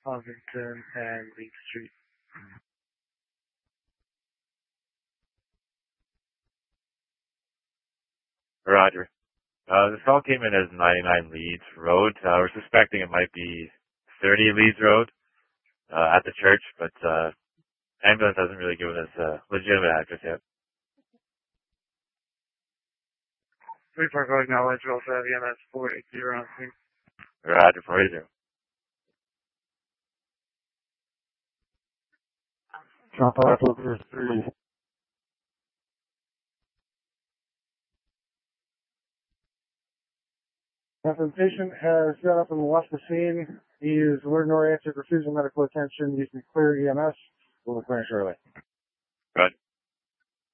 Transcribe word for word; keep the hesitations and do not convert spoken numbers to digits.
Covington and Leaf Street. Roger. Uh, this call came in as ninety-nine Leeds Road. Uh, we're suspecting it might be thirty Leeds Road uh, at the church, but uh, ambulance hasn't really given us a legitimate address yet. three Park Road, Knowledge, we also have E M S four eight zero on scene. Roger, four eight zero. Drop off over three. The patient has got up and left the scene. He is alert nor answered, refusing medical attention, using clear E M S. We'll return shortly. Good.